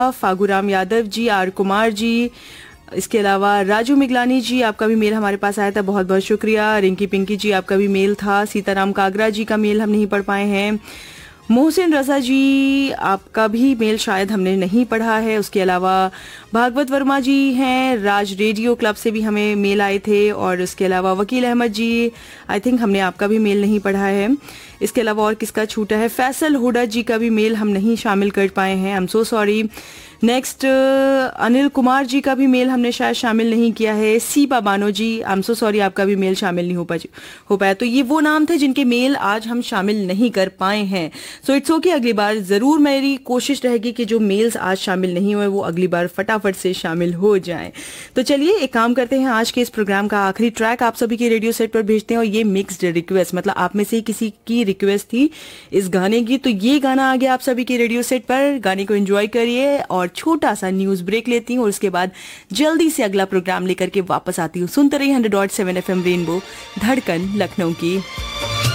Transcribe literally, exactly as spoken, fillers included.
फागुराम Yadav ji, are Kumar ji, इसके अलावा राजू मिगलानी जी, आपका भी मेल हमारे पास आया था, बहुत बहुत शुक्रिया। रिंकी पिंकी जी, आपका भी मेल था। सीताराम कागरा जी का मेल हम नहीं पढ़ पाए हैं। मोहसिन रजा जी, आपका भी मेल शायद हमने नहीं पढ़ा है। उसके अलावा भागवत वर्मा जी हैं, राज रेडियो क्लब से भी हमें मेल आए थे। और उसके अलावा वकील अहमद जी, आई थिंक हमने आपका भी मेल नहीं पढ़ा है। इसके अलावा और किसका छूटा है? फैसल हुडा जी का भी मेल हम नहीं शामिल कर पाए हैं, I am so sorry. Next Anil Kumar ji का भी मेल हमने शायद शामिल नहीं किया है। Cepa Bano ji, I am so sorry, आपका भी मेल शामिल नहीं हो पा हो पाया। तो ये वो नाम थे जिनके मेल आज हम शामिल नहीं कर पाए हैं। सो इट्स ओके, अगली बार जरूर मेरी कोशिश रहेगी कि जो मेल्स आज शामिल नहीं हुए वो अगली बार फटाफट से शामिल हो जाएं। तो चलिए एक काम करते हैं, आज के इस प्रोग्राम का आखिरी ट्रैक आप सभी के रेडियो सेट पर भेजते हैं। और ये मिक्स्ड रिक्वेस्ट, मतलब आप में से किसी की रिक्वेस्ट थी इस गाने की, तो ये गाना आ गया आप सभी के रेडियो सेट पर। गाने को एंजॉय करिए और छोटा सा न्यूज ब्रेक लेती हूँ और उसके बाद जल्दी से अगला प्रोग्राम लेकर के वापस आती हूँ। सुनते रहिए hundred dot seven F M rainbow, धड़कन लखनऊ की।